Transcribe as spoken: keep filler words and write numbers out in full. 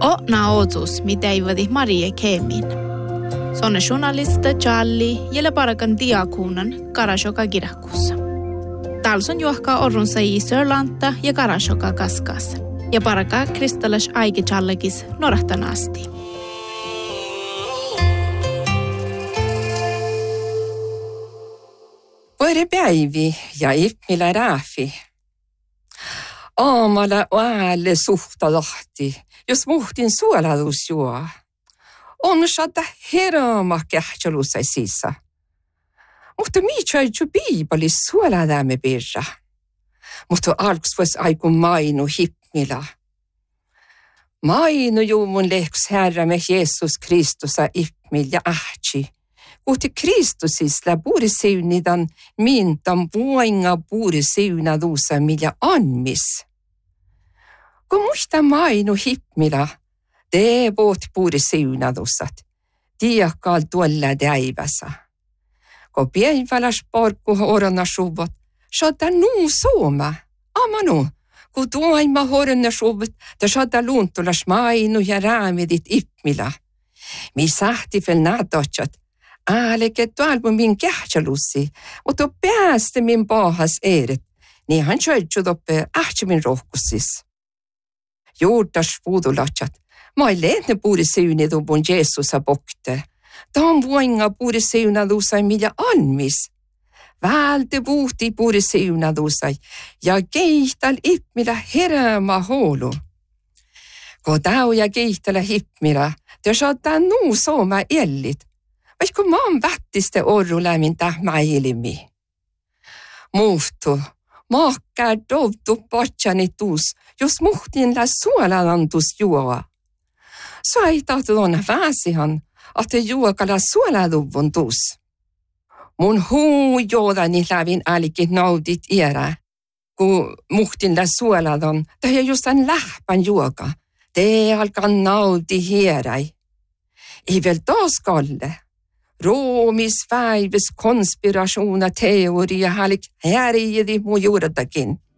O na otus, mitä ei vadi Marie Kemin. Sonne journalista Charlie, jelle parakan diakunan Karashoka kirjakussa. Talson juokkaa orrunsa i Sörlanta ja Karashoka kaskas. Ja parakaa kristallis aike Charlegis norahtan asti. Vuore päivi ja ippmillä rääfi. Aamalla äälle suhta lahti, jos muhtin suoladus juo. On saada heroma kähtsälusai sisa. Mutta mikä ei jo biibalis suoladamme birra. Mutta alks vois aiku mainu hippmillä. Mainu juumun lehks herramme Jeesus Kristusa ippmillä ja ahtsi. Kuhti Kristusisla buuri seunidan mintan vuoinga buuri seunadusa millä anmis. Kun muista mainu hippmillä, te voot buuri seunadusat, tiakkaal tuolla täivässä. Kun päiväläs porkku horona suvot, saada nuu sooma, amanu, kun tuoima horona suvot, te saada luuntulas mainu ja räämidit ippmillä. Mi sahti fel nadotsat, älke tuolmu min kähtsälussi, mutta päästä min pahas eret, niin hän söitsudoppe ähtsi min rohkussis. Juurtas puudulatsat, ma ei lehne puuri seunidubun Jeesusa bokte. Tam vuoinga puuri seunadusai millä anmis. Välti vuhti puuri seunadusai ja keihtal ippmillä heräämä houlu. Kun tau ja keihtälä hippmillä, te saattaa nuu sooma ellit. Vaikka maan vättiste orru lämmin tähmäilimi. Muhtu, maakkää dovtu patsani tuus, jos muhtin lä suolalantus juoa. Sai tahtulona väsihan, että juokala suolaluvun tuus. Mun huu joodani lävin älkin naudit iärä, kun muhtin lä suolalan, tai just an lähpän juoka, te alkaa naudi hieräi. Ei vel taas kalle. Roomis päiväs konspirationer teoria halik häriidi mu juurdakin.